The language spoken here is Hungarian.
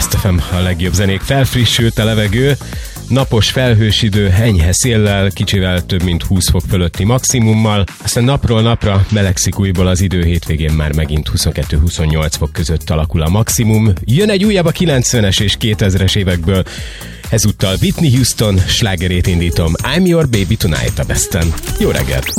Best FM, a legjobb zenék, felfrissült a levegő, napos felhős idő, enyhe széllel, kicsivel több mint 20 fok fölötti maximummal, aztán napról napra melegszik újból az idő, hétvégén már megint 22-28 fok között alakul a maximum. Jön egy újabb a 90-es és 2000-es évekből, ezúttal Whitney Houston slágerét indítom, I'm Your Baby Tonight a Besten. Jó reggelt!